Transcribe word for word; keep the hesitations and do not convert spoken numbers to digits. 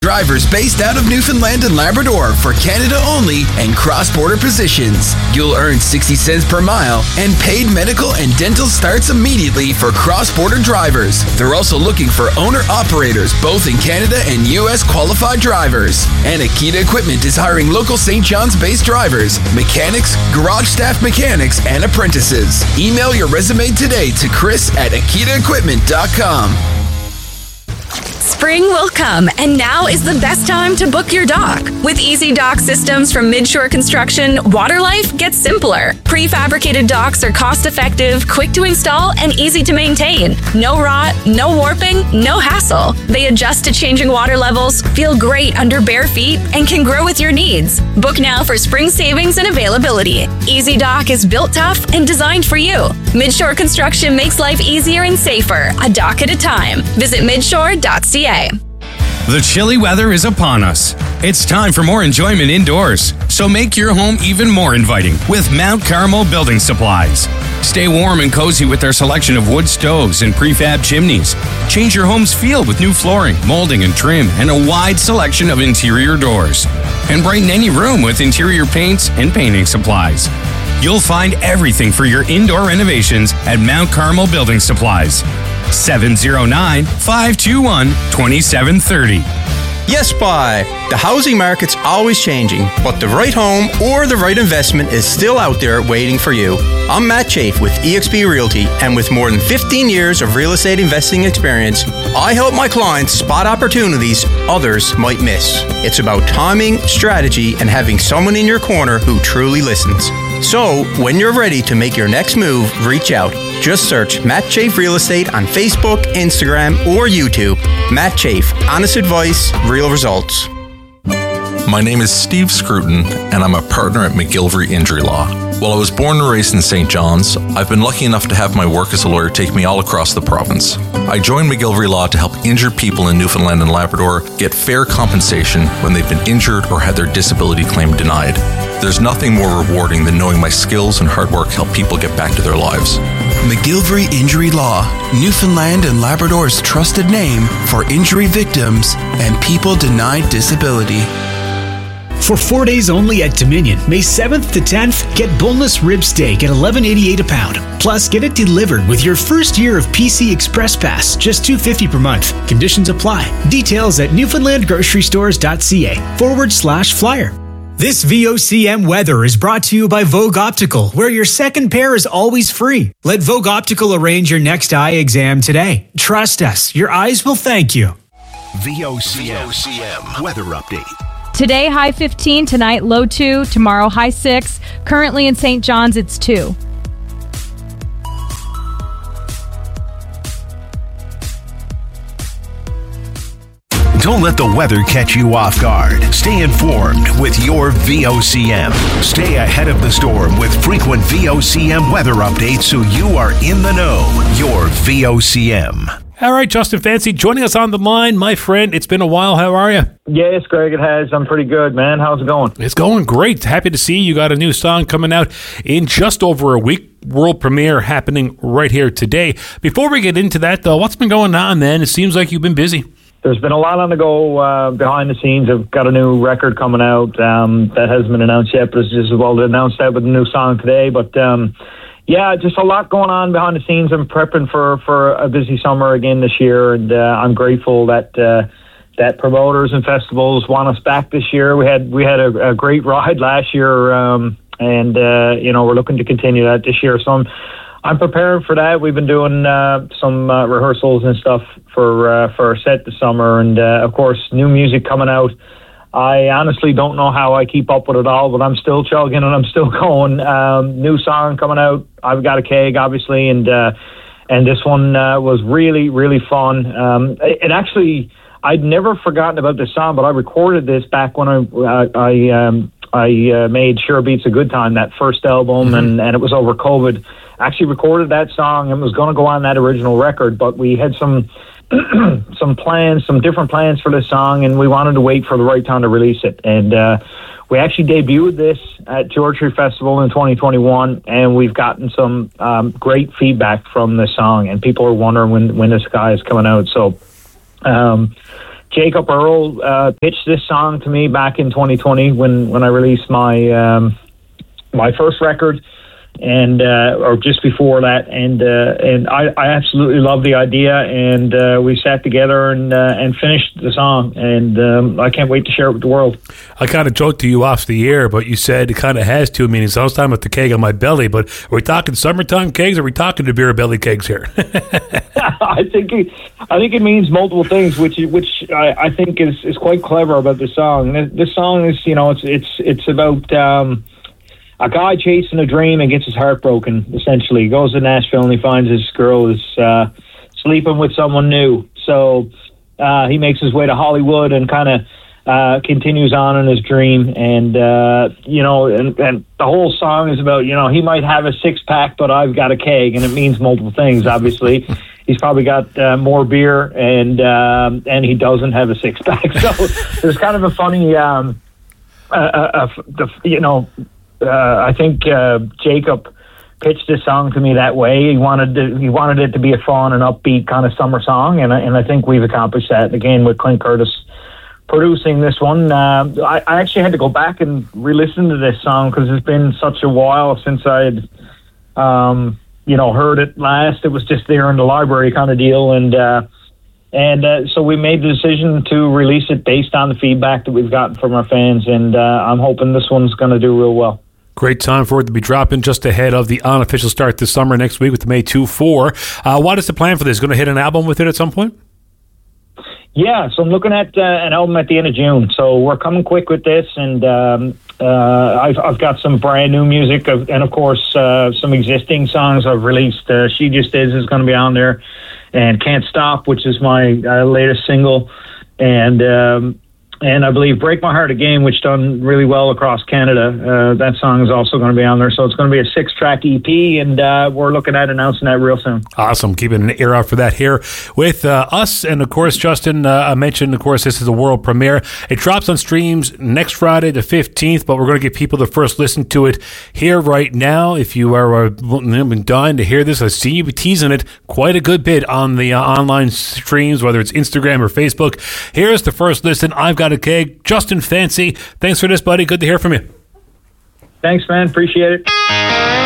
drivers based out of Newfoundland and Labrador for Canada only and cross-border positions. You'll earn sixty cents per mile, and paid medical and dental starts immediately for cross-border drivers. They're also looking for owner-operators, both in Canada and U S qualified drivers. And Akita Equipment is hiring local Saint John's-based drivers, mechanics, garage staff mechanics, and apprentices. Email your resume today to Chris at akita equipment dot com. Spring will come, and now is the best time to book your dock. With Easy Dock systems from Midshore Construction, water life gets simpler. Prefabricated docks are cost-effective, quick to install, and easy to maintain. No rot, no warping, no hassle. They adjust to changing water levels, feel great under bare feet, and can grow with your needs. Book now for spring savings and availability. Easy Dock is built tough and designed for you. Midshore Construction makes life easier and safer, a dock at a time. Visit midshore dot c a. The chilly weather is upon us. It's time for more enjoyment indoors, so make your home even more inviting with Mount Carmel Building Supplies. Stay warm and cozy with their selection of wood stoves and prefab chimneys. Change your home's feel with new flooring, molding, and trim, and a wide selection of interior doors. And brighten any room with interior paints and painting supplies. You'll find everything for your indoor renovations at Mount Carmel Building Supplies. seven oh nine, five two one, two seven three oh. Yes, Buy. The housing market's always changing, but the right home or the right investment is still out there waiting for you. I'm Matt Chafe with E X P Realty, and with more than fifteen years of real estate investing experience, I help my clients spot opportunities others might miss. It's about timing, strategy, and having someone in your corner who truly listens. So, when you're ready to make your next move, reach out. Just search Matt Chafe Real Estate on Facebook, Instagram, or YouTube. Matt Chafe, honest advice, real results. My name is Steve Scruton, and I'm a partner at McGillivray Injury Law. While I was born and raised in Saint John's, I've been lucky enough to have my work as a lawyer take me all across the province. I joined McGillivray Law to help injured people in Newfoundland and Labrador get fair compensation when they've been injured or had their disability claim denied. There's nothing more rewarding than knowing my skills and hard work help people get back to their lives. McGillivray Injury Law, Newfoundland and Labrador's trusted name for injury victims and people denied disability. For four days only at Dominion, May seventh to tenth, get boneless rib steak at eleven eighty-eight a pound. Plus, get it delivered with your first year of P C Express Pass, just two dollars and fifty cents per month. Conditions apply. Details at newfoundlandgrocerystores.ca forward slash flyer. This V O C M weather is brought to you by Vogue Optical, where your second pair is always free. Let Vogue Optical arrange your next eye exam today. Trust us, your eyes will thank you. V O C M, V O C M weather update. Today, high fifteen. Tonight, low two. Tomorrow, high six. Currently in Saint John's, it's two. Don't let the weather catch you off guard. Stay informed with your V O C M. Stay ahead of the storm with frequent V O C M weather updates so you are in the know. Your V O C M. All right, Justin Fancy joining us on the line. My friend, it's been a while. How are you? Yes, Greg, it has. I'm pretty good, man. How's it going? It's going great. Happy to see you. You got a new song coming out in just over a week. World premiere happening right here today. Before we get into that, though, what's been going on, man? It seems like you've been busy. There's been a lot on the go uh, behind the scenes. I've got a new record coming out um, that hasn't been announced yet, but it's just well to announce that with a new song today. But um, yeah, just a lot going on behind the scenes. I'm prepping for, for a busy summer again this year, and uh, I'm grateful that uh, that promoters and festivals want us back this year. We had we had a, a great ride last year, um, and uh, you know we're looking to continue that this year. So I'm I'm preparing for that. We've been doing uh, some uh, rehearsals and stuff for uh, for our set this summer, and uh, of course, new music coming out. I honestly don't know how I keep up with it all, but I'm still chugging and I'm still going. Um, new song coming out. I've got a keg, obviously, and uh, and this one uh, was really, really fun. Um, it actually, I'd never forgotten about this song, but I recorded this back when I uh, I um, I uh, made Sure Beats a Good Time, that first album, mm-hmm. and, and it was over COVID. I actually recorded that song and was going to go on that original record, but we had some some plans, some different plans for this song, and we wanted to wait for the right time to release it. And uh, we actually debuted this at Georgia Festival in twenty twenty-one, and we've gotten some um, great feedback from this song, and people are wondering when, when this guy is coming out. So um, Jacob Earl uh, pitched this song to me back in twenty twenty when, when I released my um, my first record, and uh, or just before that, and uh, and I, I absolutely love the idea, and uh, we sat together and uh, and finished the song, and um, I can't wait to share it with the world. I kind of joked to you off the air, but you said it kind of has two meanings. I was talking about the keg on my belly, but are we talking summertime kegs, or are we talking the beer belly kegs here? I think it, I think it means multiple things, which which I, I think is, is quite clever about this song. This, this song is, you know, it's it's it's about um, a guy chasing a dream and gets his heart broken. Essentially, he goes to Nashville and he finds his girl is uh, sleeping with someone new. So uh, he makes his way to Hollywood and kind of uh, continues on in his dream. And uh, you know, and, and the whole song is about, you know, he might have a six pack, but I've got a keg, and it means multiple things. Obviously, he's probably got uh, more beer, and um, and he doesn't have a six pack. So there's kind of a funny, um, uh, uh, uh, the, you know. Uh, I think uh, Jacob pitched this song to me that way. He wanted to, he wanted it to be a fun and upbeat kind of summer song, and I, and I think we've accomplished that. Again, with Clint Curtis producing this one, uh, I, I actually had to go back and re-listen to this song because it's been such a while since I'd, um, you know, heard it last. It was just there in the library kind of deal, and uh, and uh, so we made the decision to release it based on the feedback that we've gotten from our fans, and uh, I'm hoping this one's going to do real well. Great time for it to be dropping just ahead of the unofficial start this summer next week with the May two four. Uh, what is the plan for this? Going to hit an album with it at some point? Yeah, so I'm looking at uh, an album at the end of June. So we're coming quick with this, and um, uh, I've, I've got some brand new music, of, and of course uh, some existing songs I've released. Uh, She Just Is is going to be on there, and Can't Stop, which is my uh, latest single, and um, and I believe Break My Heart Again, which done really well across Canada. Uh, that song is also going to be on there. So it's going to be a six-track E P, and uh, we're looking at announcing that real soon. Awesome. Keeping an ear out for that here with uh, us. And, of course, Justin, uh, I mentioned, of course, this is a world premiere. It drops on streams next Friday, the fifteenth, but we're going to give people the first listen to it here right now. If you are uh, dying to hear this, I see you teasing it quite a good bit on the uh, online streams, whether it's Instagram or Facebook. Here's the first listen. I've got a keg. Justin Fancy, thanks for this, buddy. Good to hear from you. Thanks, man. Appreciate it.